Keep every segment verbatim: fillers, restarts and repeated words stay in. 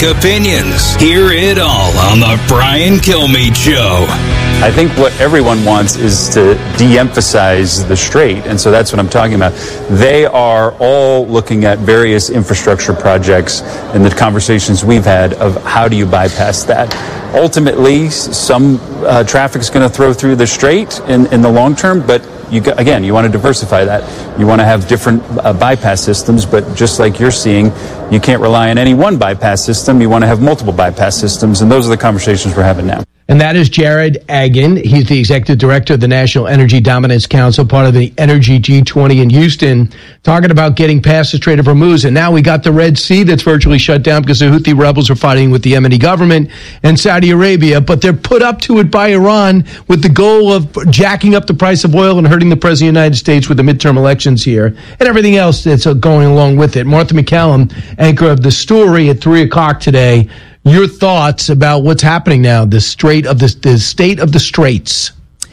opinions. Hear it all on the Brian Kilmeade Show. I think what everyone wants is to de-emphasize the strait, and so that's what I'm talking about. They are all looking at various infrastructure projects in the conversations we've had of how do you bypass that. Ultimately, some uh, traffic is going to throw through the strait in, in the long term, but you, again, you want to diversify that. You want to have different uh, bypass systems, but just like you're seeing, you can't rely on any one bypass system. You want to have multiple bypass systems, and those are the conversations we're having now. And that is Jared Agin. He's the executive director of the National Energy Dominance Council, part of the Energy G twenty in Houston, talking about getting past the Strait of Hormuz. And now we got the Red Sea that's virtually shut down because the Houthi rebels are fighting with the Yemeni government and Saudi Arabia. But they're put up to it by Iran with the goal of jacking up the price of oil and hurting the president of the United States with the midterm elections here and everything else that's going along with it. Martha McCallum, anchor of The Story at three o'clock today. Your thoughts about what's happening now, the strait of the, the state of the straits?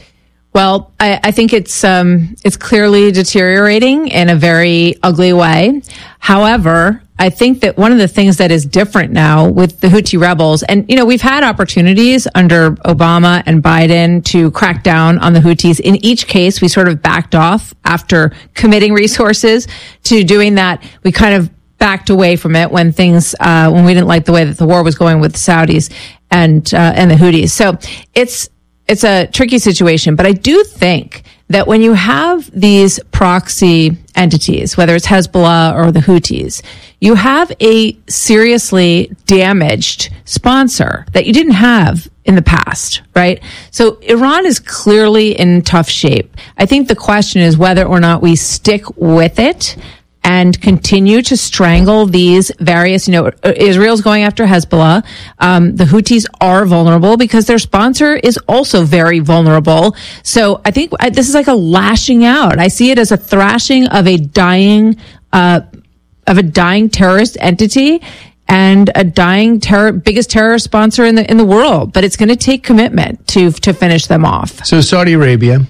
Well, I, I think it's um, it's clearly deteriorating in a very ugly way. However, I think that one of the things that is different now with the Houthi rebels, and, you know, we've had opportunities under Obama and Biden to crack down on the Houthis. In each case, we sort of backed off after committing resources to doing that. We kind of backed away from it when things, uh, when we didn't like the way that the war was going with the Saudis and, uh, and the Houthis. So it's, it's a tricky situation, but I do think that when you have these proxy entities, whether it's Hezbollah or the Houthis, you have a seriously damaged sponsor that you didn't have in the past, right? So Iran is clearly in tough shape. I think the question is whether or not we stick with it and continue to strangle these various, you know, Israel's going after Hezbollah. Um, the Houthis are vulnerable because their sponsor is also very vulnerable. So I think I, this is like a lashing out. I see it as a thrashing of a dying, uh, of a dying terrorist entity and a dying terror, biggest terrorist sponsor in the, in the world. But it's going to take commitment to, to finish them off. So Saudi Arabia,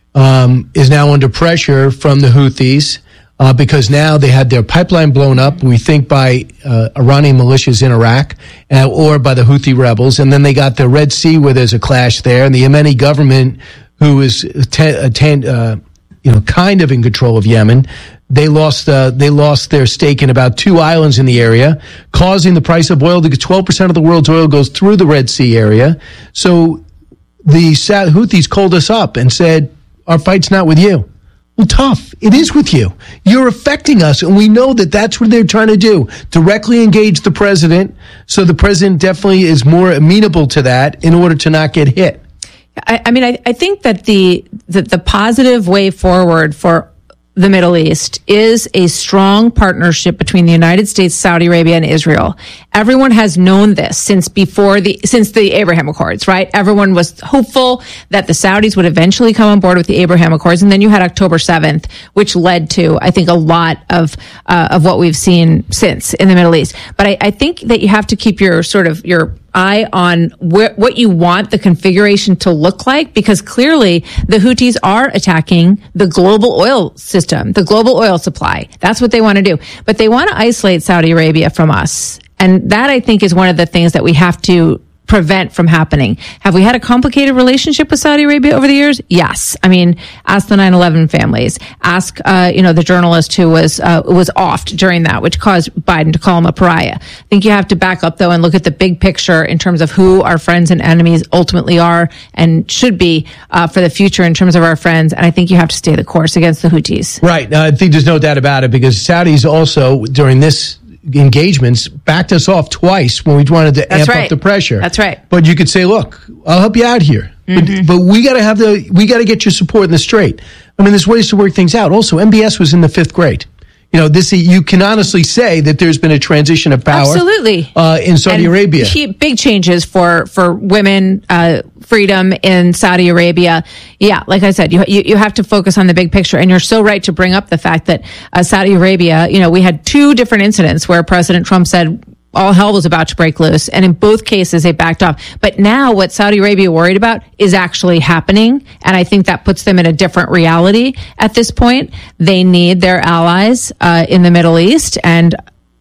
um, is now under pressure from the Houthis. Uh, because now they had their pipeline blown up, we think by uh, Iranian militias in Iraq uh, or by the Houthi rebels. And then they got the Red Sea where there's a clash there. And the Yemeni government, who is ten, ten, uh, you know, kind of in control of Yemen, they lost uh, they lost their stake in about two islands in the area, causing the price of oil to get twelve percent of the world's oil goes through the Red Sea area. So the Houthis called us up and said, our fight's not with you. Well, tough. It is with you. You're affecting us, and we know that that's what they're trying to do, directly engage the president, so the president definitely is more amenable to that in order to not get hit. I, I mean, I, I think that the, the the positive way forward for the Middle East is a strong partnership between the United States, Saudi Arabia, and Israel. Everyone has known this since before the, since the Abraham Accords, right? Everyone was hopeful that the Saudis would eventually come on board with the Abraham Accords. And then you had October seventh, which led to, I think, a lot of, uh, of what we've seen since in the Middle East. But I, I think that you have to keep your sort of, your eye on wh- what you want the configuration to look like, because clearly the Houthis are attacking the global oil system, the global oil supply. That's what they want to do. But they want to isolate Saudi Arabia from us. And that, I think, is one of the things that we have to prevent from happening. Have we had a complicated relationship with Saudi Arabia over the years? Yes. I mean, ask the nine eleven families. Ask, uh, you know, the journalist who was, uh, was offed during that, which caused Biden to call him a pariah. I think you have to back up, though, and look at the big picture in terms of who our friends and enemies ultimately are and should be, uh, for the future in terms of our friends. And I think you have to stay the course against the Houthis. Right. Uh, I think there's no doubt about it, because Saudis also, during this engagements, backed us off twice when we wanted to That's amp right. up the pressure. That's right. But you could say, look, I'll help you out here. Mm-hmm. But, but we got to have the, we got to get your support in the strait. I mean, there's ways to work things out. Also, M B S was in the fifth grade. You know, this, you can honestly say that there's been a transition of power. Absolutely. Uh, in Saudi and Arabia. Key, big changes for, for women, uh, freedom in Saudi Arabia. Yeah, like I said, you, you, you have to focus on the big picture. And you're so right to bring up the fact that, uh, Saudi Arabia, you know, we had two different incidents where President Trump said, all hell was about to break loose. And in both cases, they backed off. But now what Saudi Arabia worried about is actually happening. And I think that puts them in a different reality at this point. They need their allies uh, in the Middle East. And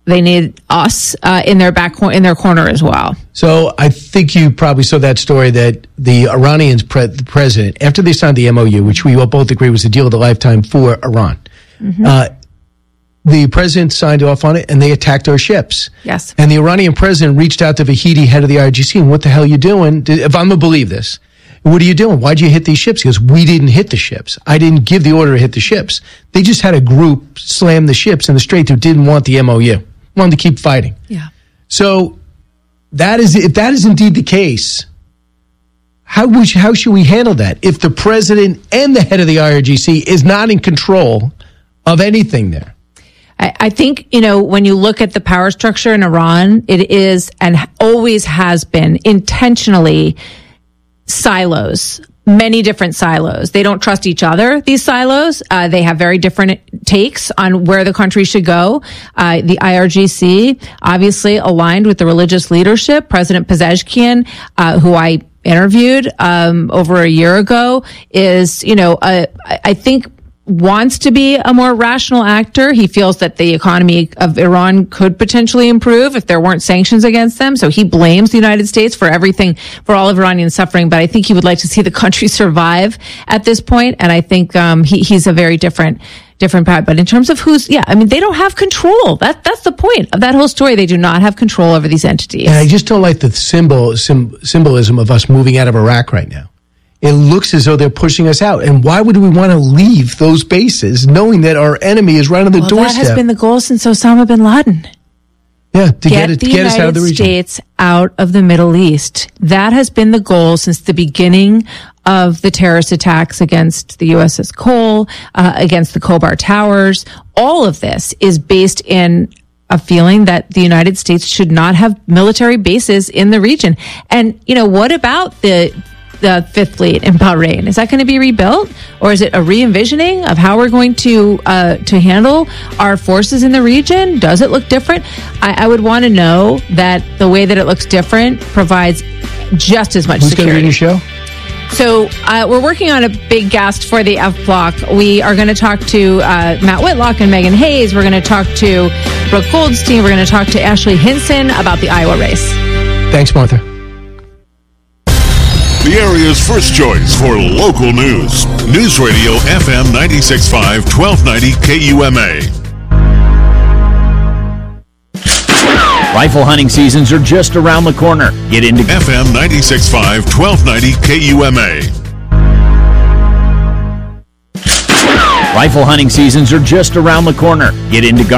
they need us uh, in their back cor- in their corner as well. So I think you probably saw that story that the Iranians, pre- the president, after they signed the M O U, which we all both agree was the deal of a lifetime for Iran, mm-hmm. uh, the president signed off on it, and they attacked our ships. Yes. And the Iranian president reached out to Vahidi, head of the I R G C, and what the hell are you doing? Did, if I'm going to believe this, what are you doing? Why'd you hit these ships? He goes, we didn't hit the ships. I didn't give the order to hit the ships. They just had a group slam the ships in the Strait who didn't want the M O U, wanted to keep fighting. Yeah. So that is, if that is indeed the case, how we, how should we handle that? If the president and the head of the I R G C is not in control of anything there. I think, you know, when you look at the power structure in Iran, it is and always has been intentionally silos, many different silos. They don't trust each other, these silos. Uh, they have very different takes on where the country should go. Uh, the I R G C, obviously aligned with the religious leadership. President Pezeshkian, uh, who I interviewed um, over a year ago, is, you know, uh, I think wants to be a more rational actor. He feels that the economy of Iran could potentially improve if there weren't sanctions against them. So he blames the United States for everything, for all of Iranian suffering. But I think he would like to see the country survive at this point. And I think um, he, he's a very different, different path. But in terms of who's, yeah, I mean, they don't have control. That that's the point of that whole story. They do not have control over these entities. And I just don't like the symbol sim, symbolism of us moving out of Iraq right now. It looks as though they're pushing us out. And why would we want to leave those bases knowing that our enemy is right on the well, doorstep? That has been the goal since Osama bin Laden. Yeah, to get, get, it, the get us out of the region. United States out of the Middle East. That has been the goal since the beginning of the terrorist attacks against the U S S Cole, uh, against the Khobar Towers. All of this is based in a feeling that the United States should not have military bases in the region. And, you know, what about the the Fifth Fleet in Bahrain? Is that going to be rebuilt, or is it a re-envisioning of how we're going to uh, to handle our forces in the region? Does it look different? I, I would want to know that the way that it looks different provides just as much Who's security. Who's going to read your show? So uh, we're working on a big guest for the F Block. We are going to talk to uh, Matt Whitlock and Megan Hayes. We're going to talk to Brooke Goldstein. We're going to talk to Ashley Hinson about the Iowa race. Thanks, Martha. The area's first choice for local news. News Radio F M ninety-six point five, twelve ninety K U M A. Rifle hunting seasons are just around the corner. Get into F M ninety-six point five, twelve ninety K U M A. Rifle hunting seasons are just around the corner. Get into